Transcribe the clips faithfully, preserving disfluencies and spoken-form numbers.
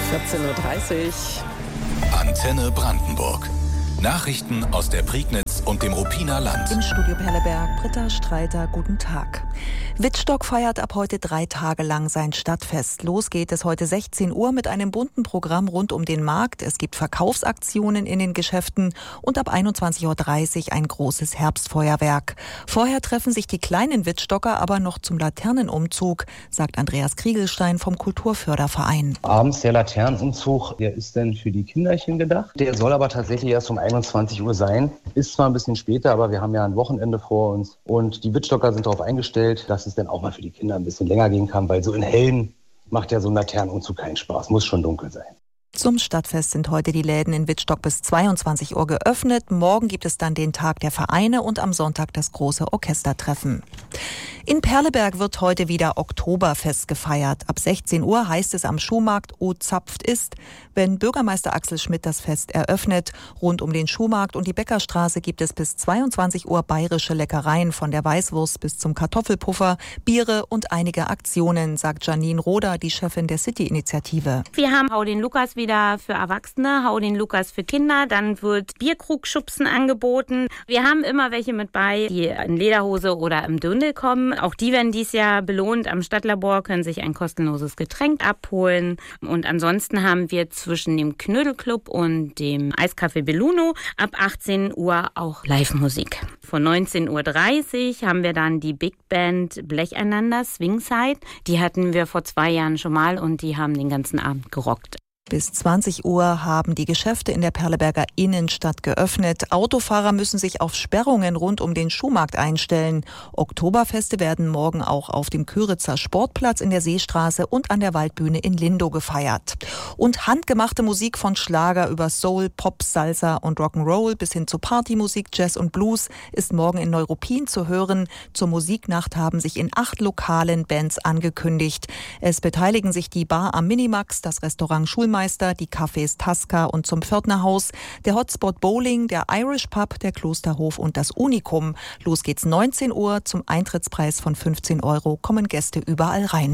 vierzehn Uhr dreißig. Antenne Brandenburg. Nachrichten aus der Prignitz und dem Ruppiner Land. Im Studio Perleberg, Britta Streiter, guten Tag. Wittstock feiert ab heute drei Tage lang sein Stadtfest. Los geht es heute sechzehn Uhr mit einem bunten Programm rund um den Markt. Es gibt Verkaufsaktionen in den Geschäften und ab einundzwanzig Uhr dreißig ein großes Herbstfeuerwerk. Vorher treffen sich die kleinen Wittstocker aber noch zum Laternenumzug, sagt Andreas Kriegelstein vom Kulturförderverein. Abends der Laternenumzug, der ist dann für die Kinderchen gedacht. Der soll aber tatsächlich erst um einundzwanzig Uhr sein. Ist zwar ein bisschen später, aber wir haben ja ein Wochenende vor uns. Und die Wittstocker sind darauf eingestellt, dass es dann auch mal für die Kinder ein bisschen länger gehen kann, weil so in Hellen macht ja so ein Laternenumzug keinen Spaß. Muss schon dunkel sein. Zum Stadtfest sind heute die Läden in Wittstock bis zweiundzwanzig Uhr geöffnet. Morgen gibt es dann den Tag der Vereine und am Sonntag das große Orchestertreffen. In Perleberg wird heute wieder Oktoberfest gefeiert. Ab sechzehn Uhr heißt es am Schuhmarkt O zapft ist, wenn Bürgermeister Axel Schmidt das Fest eröffnet. Rund um den Schuhmarkt und die Bäckerstraße gibt es bis zweiundzwanzig Uhr bayerische Leckereien, von der Weißwurst bis zum Kartoffelpuffer, Biere und einige Aktionen, sagt Janine Roder, die Chefin der City-Initiative. Wir haben Hau den Lukas wieder für Erwachsene, Hau den Lukas für Kinder. Dann wird Bierkrugschubsen angeboten. Wir haben immer welche mit bei, die in Lederhose oder im Dirndl kommen. Auch die werden dieses Jahr belohnt. Am Stadtlabor können sich ein kostenloses Getränk abholen. Und ansonsten haben wir zwischen dem Knödelclub und dem Eiscafé Belluno ab achtzehn Uhr auch Live-Musik. Von neunzehn Uhr dreißig haben wir dann die Big Band Blecheinander, Swingside. Die hatten wir vor zwei Jahren schon mal und die haben den ganzen Abend gerockt. Bis zwanzig Uhr haben die Geschäfte in der Perleberger Innenstadt geöffnet. Autofahrer müssen sich auf Sperrungen rund um den Schuhmarkt einstellen. Oktoberfeste werden morgen auch auf dem Küritzer Sportplatz in der Seestraße und an der Waldbühne in Lindow gefeiert. Und handgemachte Musik von Schlager über Soul, Pop, Salsa und Rock'n'Roll bis hin zu Partymusik, Jazz und Blues ist morgen in Neuruppin zu hören. Zur Musiknacht haben sich in acht lokalen Bands angekündigt. Es beteiligen sich die Bar am Minimax, das Restaurant Schulmeister, die Cafés Tasca und zum Pförtnerhaus, der Hotspot Bowling, der Irish Pub, der Klosterhof und das Unikum. Los geht's neunzehn Uhr. Zum Eintrittspreis von fünfzehn Euro kommen Gäste überall rein.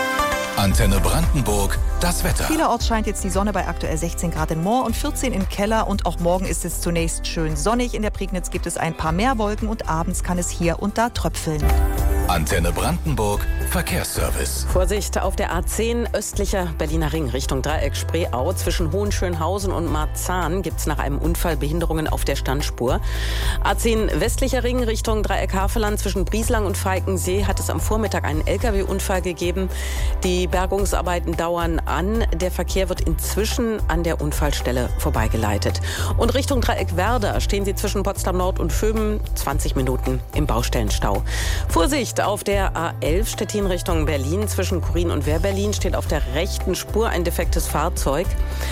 Antenne Brandenburg, das Wetter. Vielerorts scheint jetzt die Sonne bei aktuell sechzehn Grad in Moor und vierzehn im Keller. Und auch morgen ist es zunächst schön sonnig. In der Prignitz gibt es ein paar mehr Wolken und abends kann es hier und da tröpfeln. Antenne Brandenburg, Verkehrsservice. Vorsicht auf der A zehn östlicher Berliner Ring Richtung Dreieck Spreeau. Zwischen Hohenschönhausen und Marzahn gibt es nach einem Unfall Behinderungen auf der Standspur. A zehn westlicher Ring Richtung Dreieck Havelland zwischen Brieslang und Falkensee hat es am Vormittag einen L K W-Unfall gegeben. Die Bergungsarbeiten dauern an. Der Verkehr wird inzwischen an der Unfallstelle vorbeigeleitet. Und Richtung Dreieck Werder stehen Sie zwischen Potsdam Nord und Vöben zwanzig Minuten im Baustellenstau. Vorsicht auf der A elf Stettin Richtung Berlin. Zwischen Kurin und Wehr-Berlin steht auf der rechten Spur ein defektes Fahrzeug.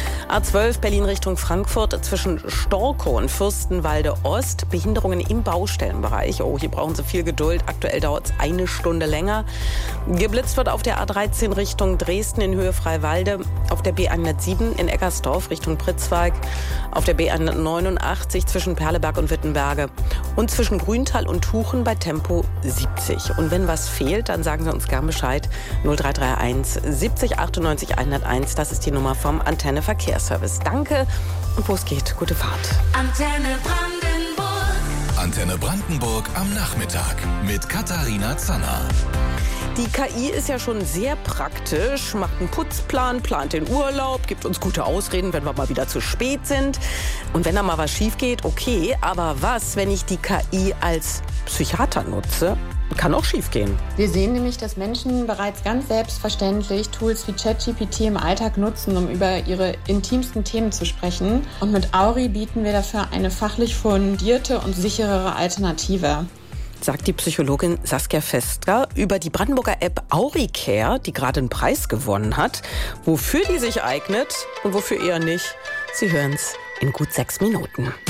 A zwölf Berlin Richtung Frankfurt zwischen Storkow und Fürstenwalde Ost. Behinderungen im Baustellenbereich. Oh, hier brauchen Sie viel Geduld. Aktuell dauert es eine Stunde länger. Geblitzt wird auf der A dreizehn Richtung Dresden in Höhe Freiwalde. Auf der B hundertsieben in Eckersdorf Richtung Pritzwalk. Auf der B hundertneunundachtzig zwischen Perleberg und Wittenberge. Und zwischen Grüntal und Tuchen bei Tempo siebzig. Und wenn was fehlt, dann sagen Sie uns gern Bescheid. null drei drei eins siebzig achtundneunzig hunderteins. Das ist die Nummer vom Antenne Verkehrsservice. Danke und wo es geht, gute Fahrt. Antenne Brandenburg. Antenne Brandenburg am Nachmittag mit Katharina Zanner. Die K I ist ja schon sehr praktisch, macht einen Putzplan, plant den Urlaub, gibt uns gute Ausreden, wenn wir mal wieder zu spät sind. Und wenn da mal was schief geht, okay, aber was, wenn ich die K I als Psychiater nutze? Kann auch schief gehen. Wir sehen nämlich, dass Menschen bereits ganz selbstverständlich Tools wie ChatGPT im Alltag nutzen, um über ihre intimsten Themen zu sprechen. Und mit Auri bieten wir dafür eine fachlich fundierte und sicherere Alternative. Sagt die Psychologin Saskia Fester über die Brandenburger App AuriCare, die gerade einen Preis gewonnen hat. Wofür die sich eignet und wofür eher nicht, Sie hören's in gut sechs Minuten.